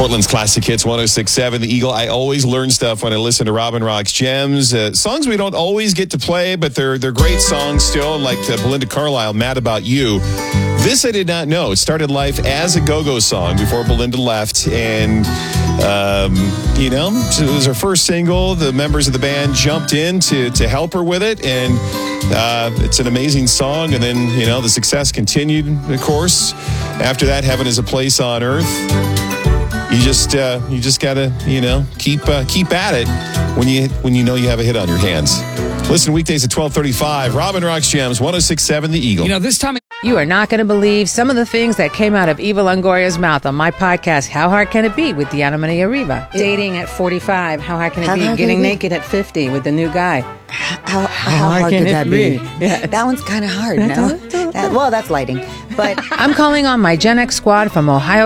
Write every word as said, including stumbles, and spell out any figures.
Portland's Classic Hits one oh six point seven, The Eagle. I always learn stuff when I listen to Robin Rock's Gems. Uh, songs we don't always get to play, but they're they're great songs still, like uh, Belinda Carlisle, Mad About You. This I did not know. It started life as a go-go song before Belinda left, and, um, you know, it was her first single. The members of the band jumped in to, to help her with it, and uh, it's an amazing song. And then, you know, the success continued, of course. After that, Heaven is a Place on Earth. You just uh, you just gotta, you know, keep uh, keep at it when you when you know you have a hit on your hands. Listen weekdays at twelve thirty-five. Robin Rock's Gems, one oh six point seven, The Eagle. You know, this time... You are not going to believe some of the things that came out of Eva Longoria's mouth on my podcast, How Hard Can It Be, with Diana Maria Riva. Dating at forty-five, how hard can it How be? hard can Getting it be? naked at fifty with the new guy. How, how hard can could it that be? be? Yeah. That one's kind of hard, no? That, well, that's lighting. But I'm calling on my Gen X squad from Ohio